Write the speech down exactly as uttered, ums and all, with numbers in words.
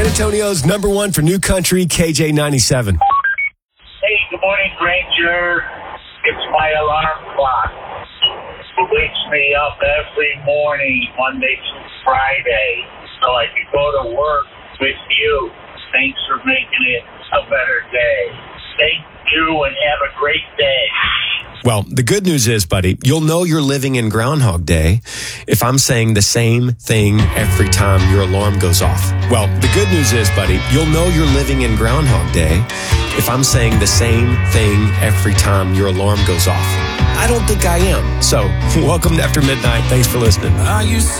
San Antonio's number one for new country, K J ninety-seven. Hey, good morning, Granger. It's my alarm clock. It wakes me up every morning, Monday through Friday, so I can go to work with you. Thanks for making it a better day. Thank you and have a great day. Well, the good news is, buddy, you'll know you're living in Groundhog Day if I'm saying the same thing every time your alarm goes off. Well, the good news is, buddy, you'll know you're living in Groundhog Day if I'm saying the same thing every time your alarm goes off. I don't think I am. So, welcome to After Midnight. Thanks for listening. Are you